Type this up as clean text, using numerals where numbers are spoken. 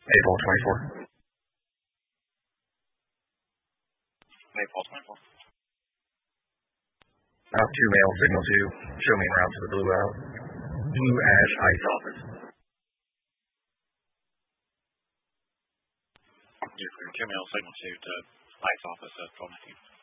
April 24. April 24. Out 2 mail, signal 2. Show me en route to the Blue Ash Ice office. You're clear. 2 mail, signal 2 to Ice office at 1219.